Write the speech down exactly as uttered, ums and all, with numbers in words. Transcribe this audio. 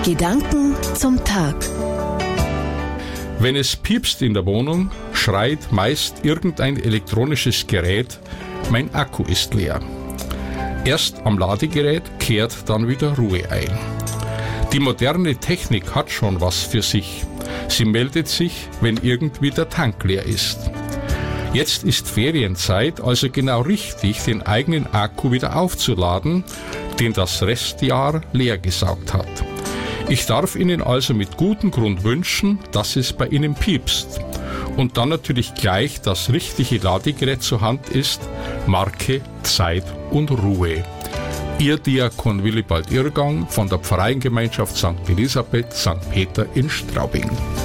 Gedanken zum Tag. Wenn es piepst in der Wohnung, schreit meist irgendein elektronisches Gerät, mein Akku ist leer. Erst am Ladegerät kehrt dann wieder Ruhe ein. Die moderne Technik hat schon was für sich. Sie meldet sich, wenn irgendwie der Tank leer ist. Jetzt ist Ferienzeit, also genau richtig, den eigenen Akku wieder aufzuladen, den das Restjahr leer gesaugt hat. Ich darf Ihnen also mit gutem Grund wünschen, dass es bei Ihnen piepst. Und dann natürlich gleich das richtige Ladegerät zur Hand ist, Marke, Zeit und Ruhe. Ihr Diakon Willibald Irrgang von der Pfarreiengemeinschaft Sankt Elisabeth, Sankt Peter in Straubing.